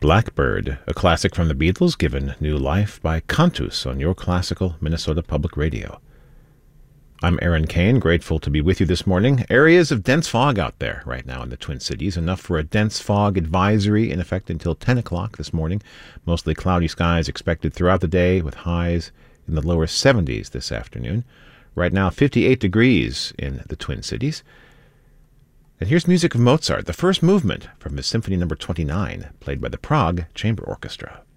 Blackbird, a classic from the Beatles given new life by Cantus on your classical Minnesota Public Radio. I'm Aaron Kane, grateful to be with you this morning. Areas of dense fog out there right now in the Twin Cities, enough for a dense fog advisory in effect until 10 o'clock this morning. Mostly cloudy skies expected throughout the day with highs in the lower 70s this afternoon. Right now, 58 degrees in the Twin Cities. And here's music of Mozart, the first movement from his Symphony No. 29, played by the Prague Chamber Orchestra.